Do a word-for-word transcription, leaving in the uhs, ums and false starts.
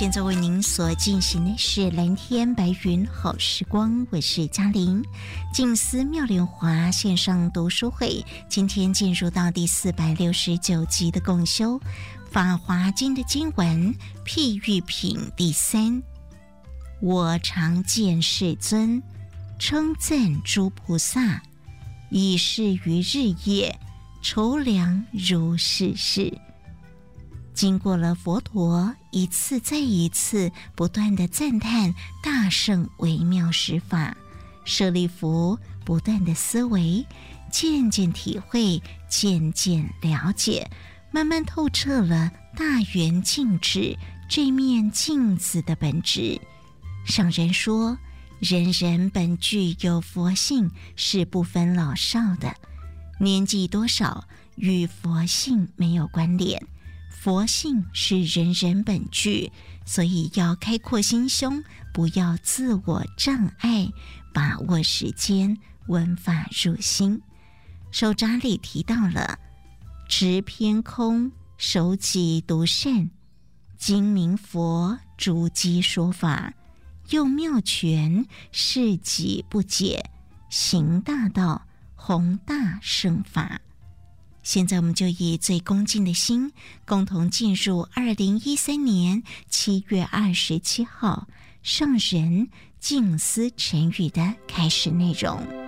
现在为您所进行的是蓝天白云好时光，我是嘉玲。静思妙莲华线上读书会，今天进入到第四百六十九集的共修法华经的经文譬喻品第三。我常见世尊称赞诸菩萨，以是于日夜筹量如是事。经过了佛陀一次再一次不断的赞叹大圣微妙十法，舍利弗不断的思维，渐渐体会，渐渐了解，慢慢透彻了大圆镜智这面镜子的本质。上人说，人人本具有佛性，是不分老少的，年纪多少与佛性没有关联，佛性是人人本具，所以要开阔心胸，不要自我障碍，把握时间，闻法入心。手札里提到了持偏空，守己独善，精明佛逐机说法，用妙权示己不解，行大道，弘大圣法。现在我们就以最恭敬的心，共同进入二零一三年七月二十七号上人静思晨语的开始内容。